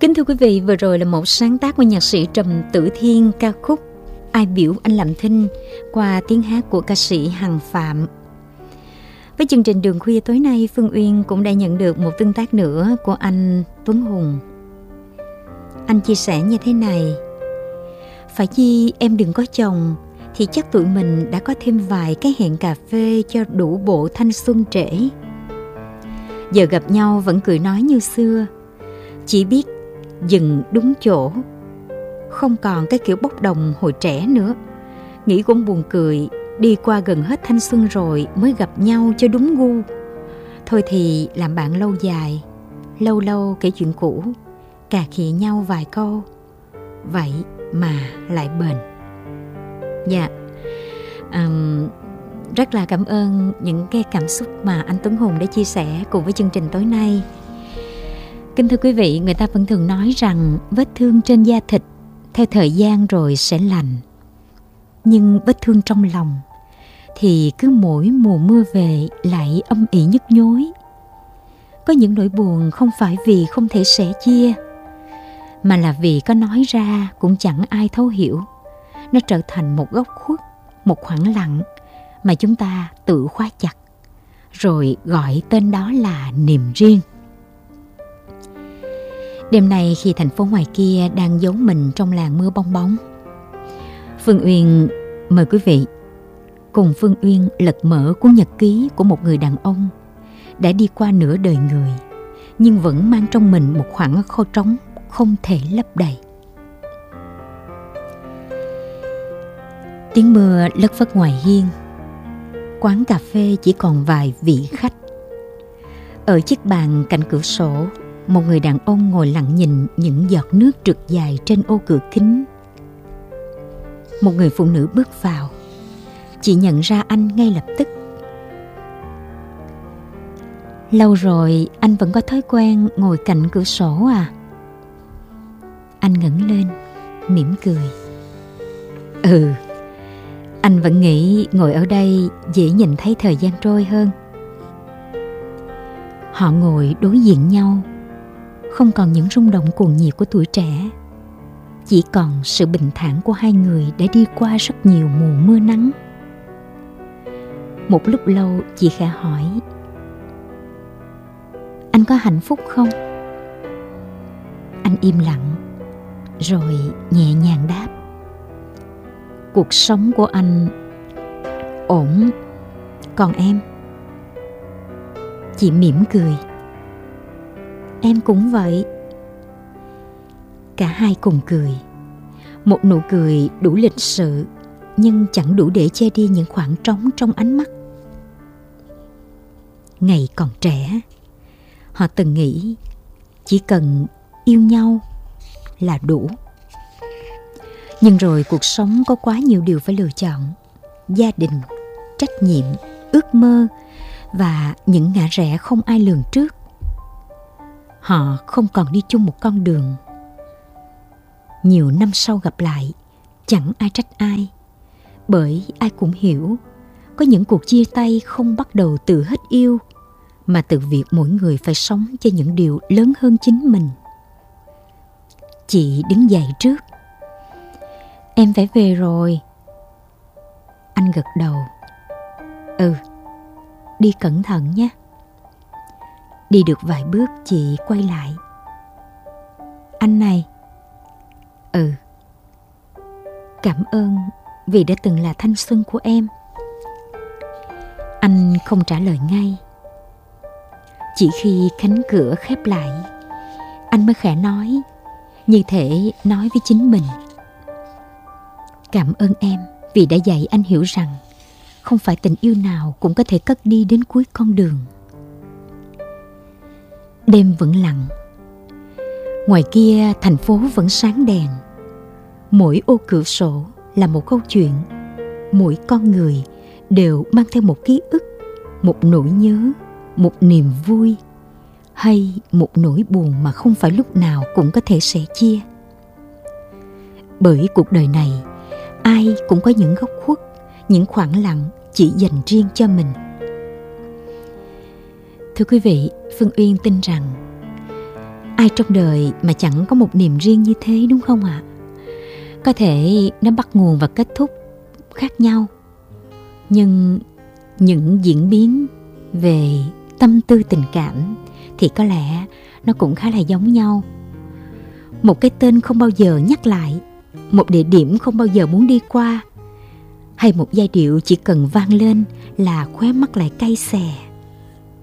Kính thưa quý vị, vừa rồi là một sáng tác của nhạc sĩ Trầm Tử Thiên, ca khúc Ai Biểu Anh Làm Thinh qua tiếng hát của ca sĩ Hằng Phạm. Với chương trình Đường Khuya tối nay, Phương Uyên cũng đã nhận được một tương tác nữa của anh Tuấn Hùng. Anh chia sẻ như thế này: phải chi em đừng có chồng thì chắc tụi mình đã có thêm vài cái hẹn cà phê cho đủ bộ thanh xuân trễ. Giờ gặp nhau vẫn cười nói như xưa, chỉ biết dừng đúng chỗ, không còn cái kiểu bốc đồng hồi trẻ nữa. Nghĩ cũng buồn cười, đi qua gần hết thanh xuân rồi mới gặp nhau cho đúng gu. Thôi thì làm bạn lâu dài, lâu lâu kể chuyện cũ, cà khịa nhau vài câu, vậy mà lại bền. Dạ, rất là cảm ơn những cái cảm xúc mà anh Tuấn Hùng đã chia sẻ cùng với chương trình tối nay. Kính thưa quý vị, người ta vẫn thường nói rằng vết thương trên da thịt theo thời gian rồi sẽ lành. Nhưng vết thương trong lòng thì cứ mỗi mùa mưa về lại âm ỉ nhức nhối. Có những nỗi buồn không phải vì không thể sẻ chia, mà là vì có nói ra cũng chẳng ai thấu hiểu. Nó trở thành một góc khuất, một khoảng lặng mà chúng ta tự khóa chặt, rồi gọi tên đó là niềm riêng. Đêm nay khi thành phố ngoài kia đang giấu mình trong làn mưa bong bóng, Phương Uyên mời quý vị cùng Phương Uyên lật mở cuốn nhật ký của một người đàn ông đã đi qua nửa đời người, nhưng vẫn mang trong mình một khoảng kho trống không thể lấp đầy. Tiếng mưa lất phất ngoài hiên, quán cà phê chỉ còn vài vị khách. Ở chiếc bàn cạnh cửa sổ, một người đàn ông ngồi lặng nhìn những giọt nước trượt dài trên ô cửa kính. Một người phụ nữ bước vào, chị nhận ra anh ngay lập tức. Lâu rồi anh vẫn có thói quen ngồi cạnh cửa sổ à? Anh ngẩng lên, mỉm cười. Ừ, anh vẫn nghĩ ngồi ở đây dễ nhìn thấy thời gian trôi hơn. Họ ngồi đối diện nhau, không còn những rung động cuồng nhiệt của tuổi trẻ, chỉ còn sự bình thản của hai người đã đi qua rất nhiều mùa mưa nắng. Một lúc lâu chị khẽ hỏi: anh có hạnh phúc không? Anh im lặng, rồi nhẹ nhàng đáp: cuộc sống của anh ổn, còn em? Chị mỉm cười: em cũng vậy. Cả hai cùng cười, một nụ cười đủ lịch sự nhưng chẳng đủ để che đi những khoảng trống trong ánh mắt. Ngày còn trẻ, họ từng nghĩ chỉ cần yêu nhau là đủ. Nhưng rồi cuộc sống có quá nhiều điều phải lựa chọn: gia đình, trách nhiệm, ước mơ và những ngã rẽ không ai lường trước. Họ không còn đi chung một con đường. Nhiều năm sau gặp lại, chẳng ai trách ai, bởi ai cũng hiểu có những cuộc chia tay không bắt đầu từ hết yêu, mà từ việc mỗi người phải sống cho những điều lớn hơn chính mình. Chị đứng dậy trước: em phải về rồi. Anh gật đầu: ừ, đi cẩn thận nhé. Đi được vài bước chị quay lại: anh này. Ừ, cảm ơn vì đã từng là thanh xuân của em. Anh không trả lời ngay. Chỉ khi cánh cửa khép lại, anh mới khẽ nói, như thể nói với chính mình: cảm ơn em vì đã dạy anh hiểu rằng không phải tình yêu nào cũng có thể cất đi đến cuối con đường. Đêm vẫn lặng. Ngoài kia thành phố vẫn sáng đèn. Mỗi ô cửa sổ là một câu chuyện. Mỗi con người đều mang theo một ký ức, một nỗi nhớ, một niềm vui, hay một nỗi buồn mà không phải lúc nào cũng có thể sẻ chia. Bởi cuộc đời này, ai cũng có những góc khuất, những khoảng lặng chỉ dành riêng cho mình. Thưa quý vị, Phương Uyên tin rằng Ai trong đời mà chẳng có một niềm riêng như thế, đúng không ạ? Có thể nó bắt nguồn và kết thúc khác nhau, nhưng những diễn biến về tâm tư tình cảm thì có lẽ nó cũng khá là giống nhau. Một cái tên không bao giờ nhắc lại, một địa điểm không bao giờ muốn đi qua, hay một giai điệu chỉ cần vang lên là khóe mắt lại cay xè.